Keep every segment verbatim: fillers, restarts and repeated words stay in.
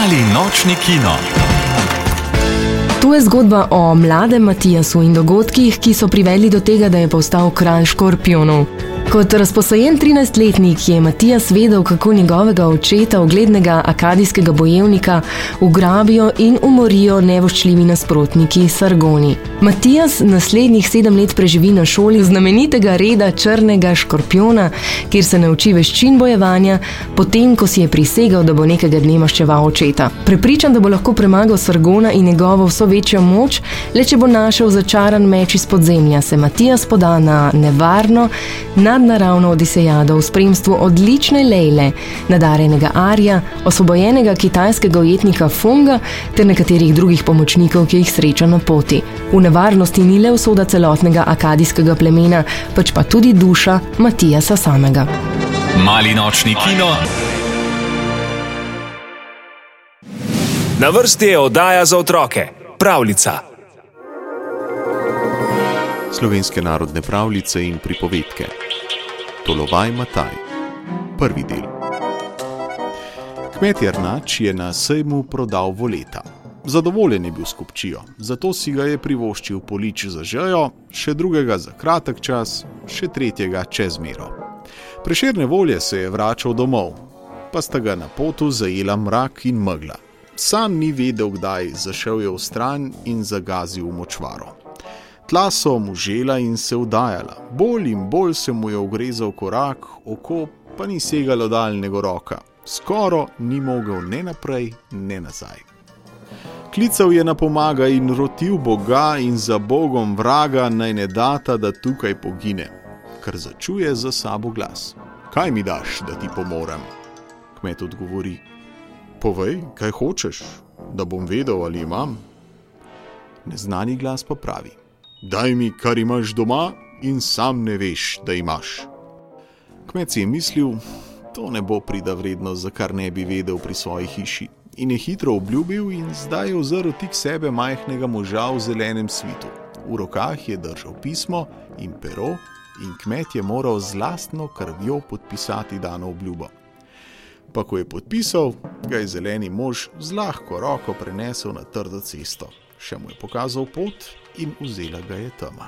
Mali nočni kino. To je zgodba o mladem Matijasu in dogodkih, ki so privedli do tega, da je postal kralj škorpijonov. Kot razposajen trinajstletnik je Matijas vedel, kako njegovega očeta, uglednega akadijskega bojevnika, ugrabijo in umorijo nevoščljivi nasprotniki Sargoni. Matijas naslednjih sedem let preživi na šoli znamenitega reda črnega škorpijona, kjer se nauči veščin bojevanja, potem, ko si je prisegel, da bo nekega dne maščeval očeta. Prepričan, da bo lahko premagal Sargona in njegovo vso večjo moč, le če bo našel začaran meč iz podzemlja, se Matijas poda na nevarno, nadnaravno odisejado v spremstvu odlične Lejle, nadarjenega Arija, osvobojenega kitajskega ujetnika Funga ter nekaterih drugih pomočnikov, ki jih sreča na poti. V nevarnosti ni le usoda celotnega akadijskega plemena, pač pa tudi duša Matijasa samega. Mali nočni kino. Na vrsti je oddaja za otroke. Pravljica. Slovenske narodne pravljice in pripovedke. Tolovaj Mataj. Prvi del. Kmet Jernač je na sejmu prodal voleta. Zadovoljen je bil s kupčijo, zato si ga je privoščil polič za žejo, še drugega za kratek čas, še tretjega čez mero. Prešerne volje se je vračal domov, pa sta ga na potu zajela mrak in megla. Sam ni vedel, kdaj, zašel je v stran in zagazil v močvaro. Tla so mu žela in se vdajala, bolj in bolj se mu je ugrezal korak, oko pa ni segalo daljnega roka. Skoro ni mogel ne naprej, ne nazaj. Klical je na pomaga in rotil Boga in za Bogom vraga naj ne data, da tukaj pogine, ker začuje za sabo glas. Kaj mi daš, da ti pomorem? Kmet odgovori. Povej, kaj hočeš, da bom vedel, ali imam? Neznani glas pa pravi. Daj mi, kar imaš doma in sam ne veš, da imaš. Kmet si je mislil, to ne bo prida vredno, za kar ne bi vedel pri svoji hiši. In je hitro obljubil in zdaj je ozrl tik sebe majhnega moža v zelenem svitu. V rokah je držal pismo in pero in kmet je moral z lastno krvjo podpisati dano obljubo. Pa ko je podpisal, ga je zeleni mož z lahko roko prenesel na trdo cesto. Še mu je pokazal pot in vzela ga je tema.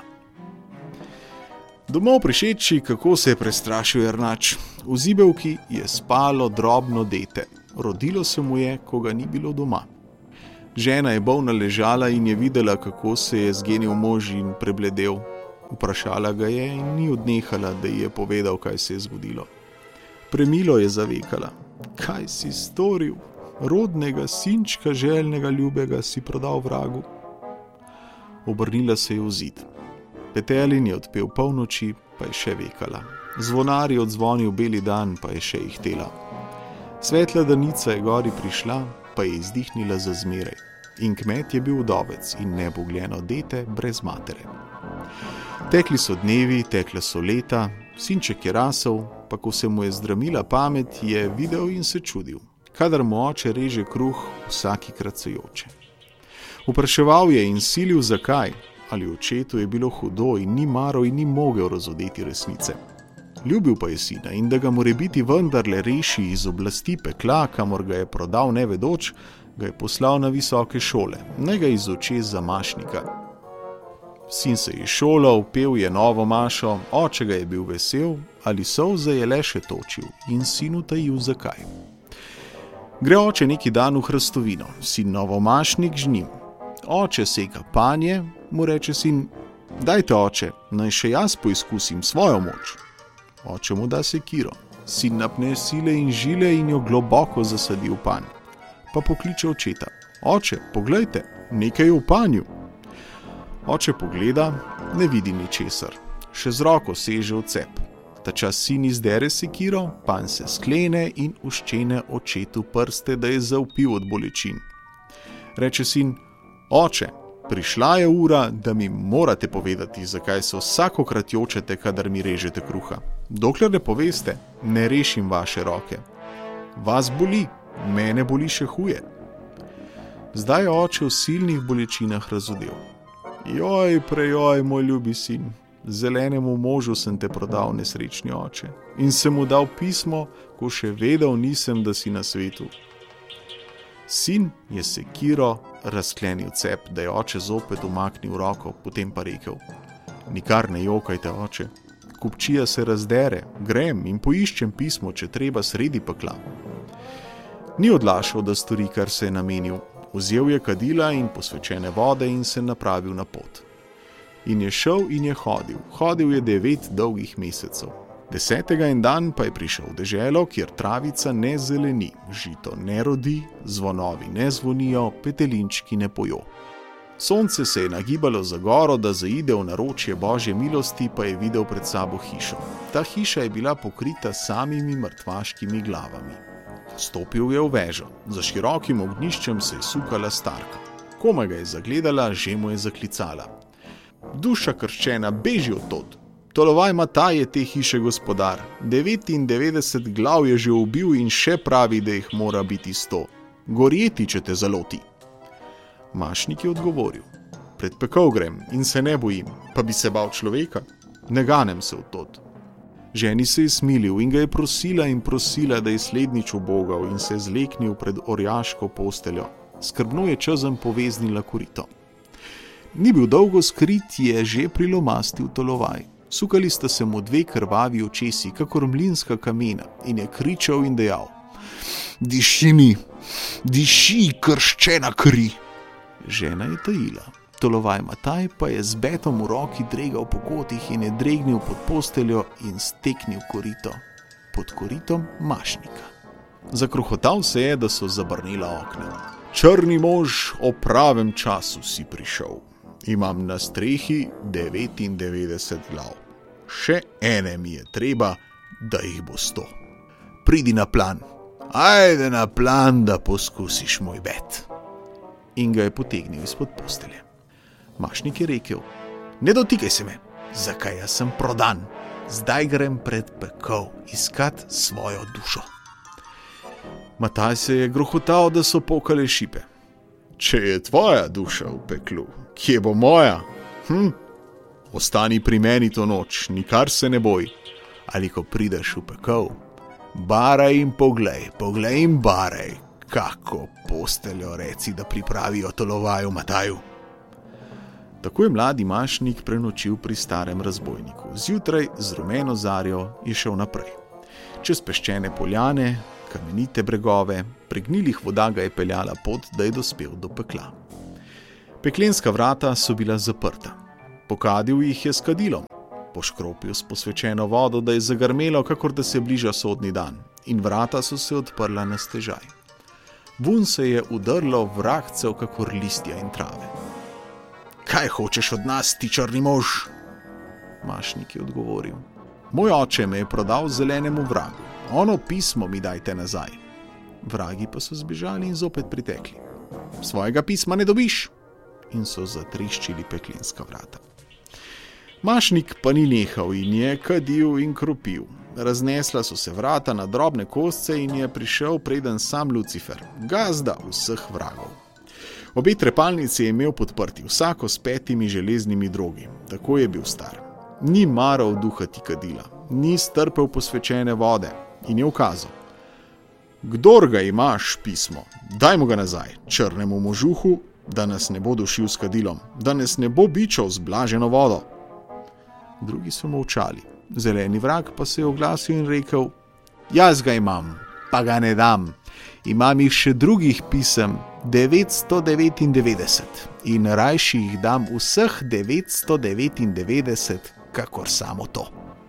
Domov prišeči, kako se je prestrašil Jernač. V zibelki je spalo drobno dete. Rodilo se mu je, ko ga ni bilo doma. Žena je bolna ležala in je videla, kako se je zgenil mož in prebledel. Vprašala ga je in ni odnehala, da ji je povedal, kaj se je zgodilo. Premilo je zavekala. Kaj si storil? Rodnega sinčka željnega ljubega si prodal vragu. Obrnila se je v zid. Petelin je odpel polnoči, pa je še vekala. Zvonar je odzvonil beli dan, pa je še ihtela. Svetla danica je gori prišla, pa je izdihnila za zmeraj. In kmet je bil vdovec in nebogljeno dete brez matere. Tekli so dnevi, tekla so leta, sinček je rasel, pa ko se mu je zdramila pamet, je videl in se čudil. Kadar mu oče reže kruh, vsakikrat se joče. Vpraševal je in silil zakaj, ali očetu je bilo hudo in ni maral in ni mogel razodeti resnice. Ljubil pa je sina in da ga morebiti vendarle reši iz oblasti pekla, kamor ga je prodal nevedoč, ga je poslal na visoke šole, naj ga izuči za mašnika. Sin se je šolal, pel je novo mašo, oče ga je bil vesel, ali solze je le še točil in sinu tajil zakaj. Gre oče neki dan v hrastovino, sin novomašnik žnim. Oče seka panje, mu reče sin, dajte oče, naj še jaz poizkusim svojo moč. Oče mu da sekiro, sin napne sile in žile in jo globoko zasadi v panj. Pa pokliče očeta, oče, poglejte, nekaj je v panju. Oče pogleda, ne vidi ničesar, še z roko seže v cep. Ta čas sin izdere sekiro, panj se sklene in uščene očetu prste, da je zavpil od bolečin. Reče sin, oče, prišla je ura, da mi morate povedati, zakaj se vsakokrat jočete, kadar mi režete kruha. Dokler ne poveste, ne rešim vaše roke. Vas boli, mene boli še huje. Zdaj je oče v silnih bolečinah razodel. Joj, prejoj, moj ljubi sin, zelenemu možu sem te prodal, nesrečni oče, in sem mu dal pismo, ko še vedel nisem, da si na svetu. Sin je sekiro razklenil cep, da je oče zopet umaknil roko, potem pa rekel: Nikar ne jokajte, oče. Kupčija se razdere, grem in poiščem pismo, če treba sredi pekla. Ni odlašal, da stori, kar se je namenil. Vzel je kadila in posvečene vode in se napravil na pot. In je šel in je hodil. Hodil je devet dolgih mesecev. Desetega en dan pa je prišel v deželo, kjer travica ne zeleni, žito ne rodi, zvonovi ne zvonijo, petelinčki ne pojo. Sonce se je nagibalo za goro, da zaide v naročje Božje milosti, pa je videl pred sabo hišo. Ta hiša je bila pokrita samimi mrtvaškimi glavami. Stopil je v vežo. Za širokim ognjiščem se je sukala starka. Komaj ga je zagledala, že mu je zaklicala: Duša krščena, beži od tod! Tolovaj Mataj je te hiše gospodar. devetindevetdeset glav je že ubil in še pravi, da jih mora biti sto. Gorjeti, če te zaloti. Mašnik je odgovoril: Pred pekel grem in se ne bojim, pa bi se bal človeka. Ne ganem se v tod. Ženi se je smilil in ga je prosila in prosila, da je slednjič ubogal in se zleknil pred orjaško posteljo. Skrbno je čezem poveznila korito. Ni bil dolgo skrit, je že prilomastil tolovaj. Sukali sta se mu dve krvavi očesi, kakor mlinska kamena, in je kričal in dejal: Diši mi, diši, krščena kri. Žena je tajila. Tolovaj Mataj pa je z betom v roki dregal po kotih in je dregnil pod posteljo in steknil korito. Pod koritom mašnika. Zakrohotal se je, da so zabrnela okna. Črni mož, o pravem času si prišel. Imam na strehi devetindevetdeset glav. Še ene mi je treba, da jih bo sto. Pridi na plan. Ajde na plan, da poskusiš moj bet. In ga je potegnil izpod postelje. Mašnik je rekel: Ne dotikaj se me, zakaj jaz sem prodan. Zdaj grem pred pekel iskat svojo dušo. Mataj se je grohotal, da so pokale šipe. Če je tvoja duša v peklu, kje bo moja? Hm? Ostani pri meni to noč, nikar se ne boj. Ali ko prideš v pekel, baraj in poglej, poglej in baraj, kako posteljo reci, da pripravijo tolovaju Mataju. Tako je mladi mašnik prenočil pri starem razbojniku. Zjutraj z rumeno zarjo je šel naprej. Čez peščene poljane, kamenite bregove, prek gnilih voda ga je peljala pot, da je dospel do pekla. Peklenska vrata so bila zaprta. Pokadil jih je s kadilom. Poškropil s posvečeno vodo, da je zagrmelo, kakor da se bliža sodni dan, in vrata so se odprla na stežaj. Vun se je udrlo vragcev, kakor listja in trave. Kaj hočeš od nas, ti črni mož? Mašnik je odgovoril: Moj oče me je prodal zelenemu vragu. Ono pismo mi dajte nazaj. Vragi pa so zbežali in zopet pritekli. Svojega pisma ne dobiš. In so zatriščili peklenska vrata. Mašnik pa ni nehal in je kadil in kropil. Raznesla so se vrata na drobne kosce in je prišel preden sam Lucifer, gazda vseh vragov. Obe trepalnici je imel podprti, vsako s petimi železnimi drogi. Tako je bil star. Ni maral duhati kadila, ni strpel posvečene vode in je ukazal: Kdor ga imaš pismo, daj mu ga nazaj, črnemu možuhu, da nas ne bo dušil s kadilom, da nas ne bo bičal z blaženo vodo. Drugi so molčali. Zeleni vrag pa se je oglasil in rekel: Jaz ga imam, pa ga ne dam. Imam jih še drugih pisem, devetsto devetindevetdeset, in rajši jih dam vseh devetsto devetindevetdeset, kakor samo to.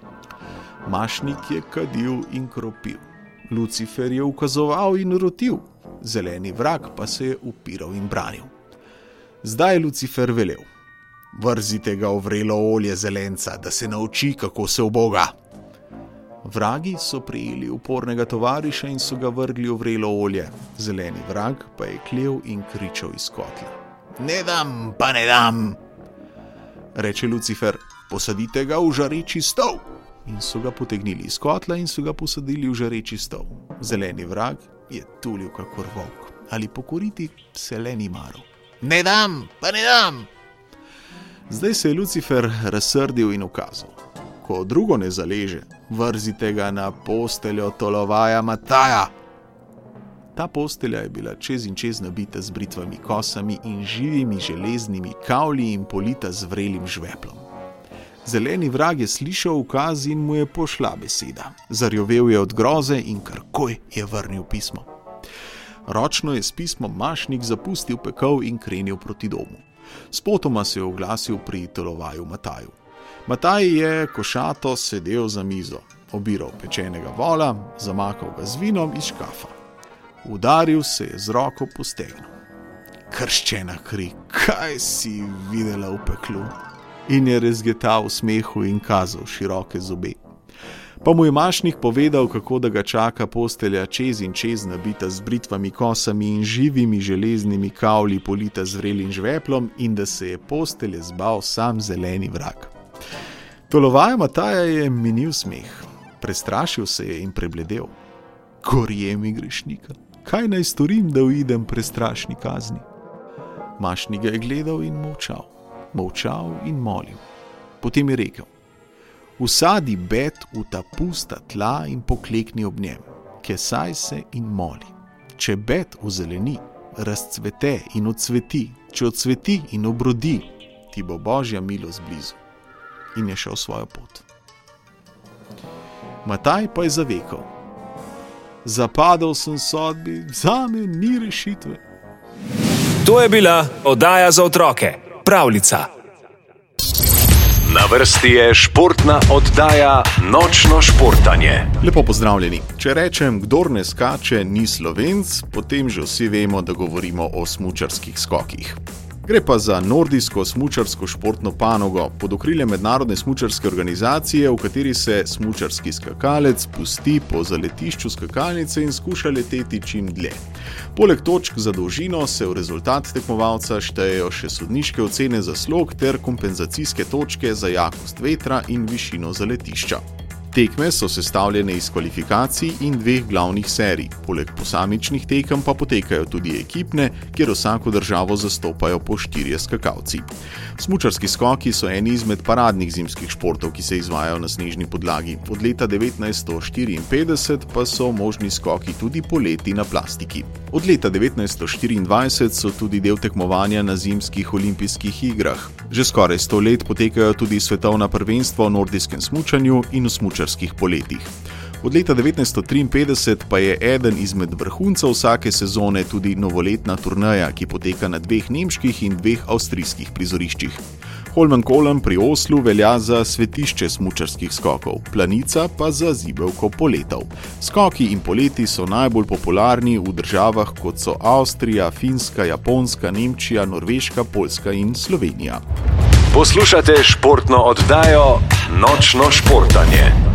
Mašnik je kadil in kropil. Lucifer je ukazoval in rotil. Zeleni vrag pa se je upiral in branil. Zdaj je Lucifer velel: Vrzite ga v vrelo olje zelenca, da se nauči, kako se uboga. Vragi so prijeli upornega tovariša in so ga vrgli v vrelo olje. Zeleni vrag pa je klel in kričal iz kotla: Ne dam, pa ne dam. Reče Lucifer: Posadite ga v žareči stol. In so ga potegnili iz kotla in so ga posadili v žareči stol. Zeleni vrag je tulil kakor volk. Ali pokoriti se le ni maral. Ne dam, pa ne dam. Zdaj se je Lucifer razsrdil in ukazal: Ko drugo ne zaleže, vrzite ga na posteljo tolovaja Mataja. Ta postelja je bila čez in čez nabita z britvami kosami in živimi železnimi kavlji in polita z vrelim žveplom. Zeleni vrag je slišal ukaz in mu je pošla beseda. Zarjovel je od groze in karkoj je vrnil pismo. Ročno je s pismom Mašnik zapustil pekel in krenil proti domu. Spotoma se je oglasil pri tolovaju Mataju. Mataj je košato sedel za mizo, obiral pečenega vola, zamakal ga z vinom iz škafa. Udaril se je z roko po stegnu. Krščena kri, kaj si videla v peklu? In je rezgetal v smehu in kazal široke zobe. Pa mu je Mašnik povedal, kako da ga čaka postelja čez in čez nabita z britvami kosami in živimi železnimi kavlji polita z vrelim žveplom in da se je postelje zbal sam zeleni vrag. Tolovaja Mataja je minil smeh, prestrašil se je in prebledel. Gorje mi grešnika, kaj naj storim, da uidem prestrašni kazni? Mašnik ga je gledal in molčal, molčal in molil. Potem je rekel: Usadi bet v ta pusta tla in poklekni ob njem, kesaj se in moli. Če bet ozeleni, razcvete in odsveti, če odsveti in obrodi, ti bo Božja milost blizu. In je šel svojo pot. Mataj pa je zavekal: Zapadal sem sodbi, zame ni rešitve. To je bila oddaja za otroke, Pravljica. Na vrsti je športna oddaja Nočno športanje. Lepo pozdravljeni. Če rečem, kdor ne skače, ni Slovenc, potem že vsi vemo, da govorimo o smučarskih skokih. Gre pa za nordijsko smučarsko športno panogo pod okriljem mednarodne smučarske organizacije, v kateri se smučarski skakalec spusti po zaletišču skakalnice in skuša leteti čim dlje. Poleg točk za dolžino se v rezultat tekmovalca štejejo še sodniške ocene za slog ter kompenzacijske točke za jakost vetra in višino zaletišča. Tekme so sestavljene iz kvalifikacij in dveh glavnih serij. Poleg posamičnih tekem pa potekajo tudi ekipne, kjer vsako državo zastopajo po štirje skakalci. Smučarski skoki so eni izmed paradnih zimskih športov, ki se izvajajo na snežni podlagi. Od leta devetnajststo štiriinpetdeset pa so možni skoki tudi poleti na plastiki. Od leta devetnajststo štiriindvajset so tudi del tekmovanja na zimskih olimpijskih igrah. Že skoraj sto let potekajo tudi svetovna prvenstva v nordijskem smučanju in v smučarskih poletih. Od leta devetnajststo triinpetdeset pa je eden izmed vrhuncev vsake sezone tudi novoletna turneja, ki poteka na dveh nemških in dveh avstrijskih prizoriščih. Holmenkollen pri Oslu velja za svetišče smučarskih skokov, Planica pa za zibelko poletov. Skoki in poleti so najbolj popularni v državah kot so Avstrija, Finska, Japonska, Nemčija, Norveška, Poljska in Slovenija. Poslušate športno oddajo Nočno športanje.